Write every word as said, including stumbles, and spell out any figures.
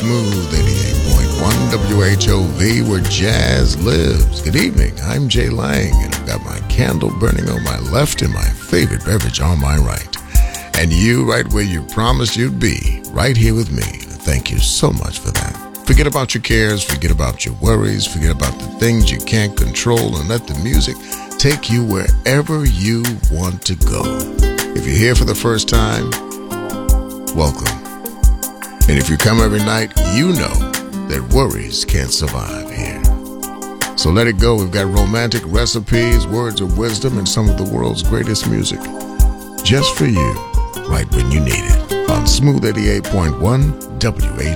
Smooth eighty-eight point one W H O V, where jazz lives. Good evening, I'm Jay Lang, and I've got my candle burning on my left and my favorite beverage on my right. And you right where you promised you'd be, right here with me. Thank you so much for that. Forget about your cares, forget about your worries, forget about the things you can't control, and let the music take you wherever you want to go. If you're here for the first time, welcome. And if you come every night, you know that worries can't survive here. So let it go. We've got romantic recipes, words of wisdom, and some of the world's greatest music just for you, right when you need it, on Smooth eighty-eight point one W H O V.